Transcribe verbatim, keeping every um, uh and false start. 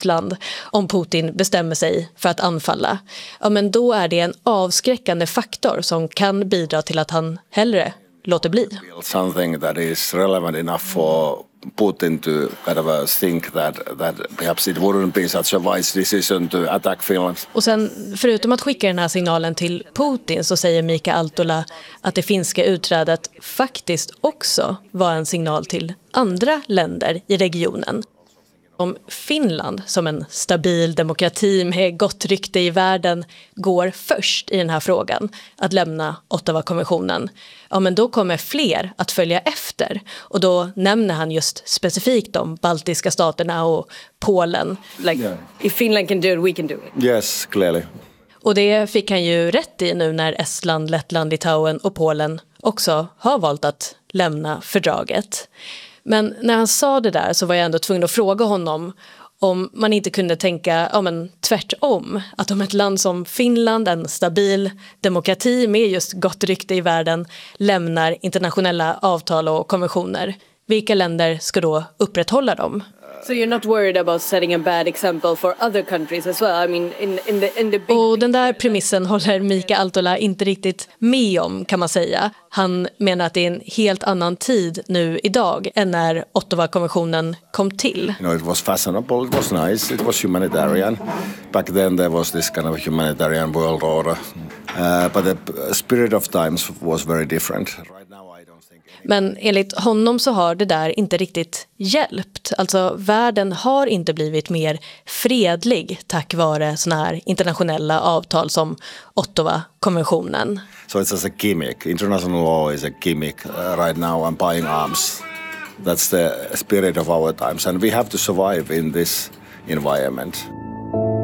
land om Putin bestämmer sig för att anfalla. Ja, men då är det en avskräckande faktor som kan bidra till att han hellre låter bli. Something that is relevant enough for Putin to kind of uh, think that that perhaps it wouldn't be such a wise decision to attack Finland. Och sen, förutom att skicka den här signalen till Putin, så säger Mika Altula att det finska utträdet faktiskt också var en signal till andra länder i regionen. Om Finland, som en stabil demokrati med gott rykte i världen, går först i den här frågan att lämna Ottawa-konventionen, ja, men då kommer fler att följa efter. Och då nämner han just specifikt de baltiska staterna och Polen. Like, yeah. If Finland can do it, we can do it. Yes, clearly. Och det fick han ju rätt i nu när Estland, Lettland, Litauen och Polen också har valt att lämna fördraget. Men när han sa det där så var jag ändå tvungen att fråga honom om man inte kunde tänka ja, men tvärtom. Att om ett land som Finland, en stabil demokrati med just gott rykte i världen, lämnar internationella avtal och konventioner, vilka länder ska då upprätthålla dem? So you're not worried about setting a bad example for other countries as well? I mean, in, in the, in the big... Och den där premissen håller Mika Altula inte riktigt med om, kan man säga. Han menar att det är en helt annan tid nu idag än när Ottawa-konventionen kom till. You know, it was fashionable, it was nice, it was humanitarian. Back then there was this kind of humanitarian world order. Uh, but the spirit of times was very different. Right now I don't think... Men enligt honom så har det där inte riktigt hjälpt. Alltså världen har inte blivit mer fredlig tack vare såna här internationella avtal som Ottawa-konventionen. So it's as a gimmick. International law is a gimmick uh, right now. I'm buying arms. That's the spirit of our times, and we have to survive in this environment.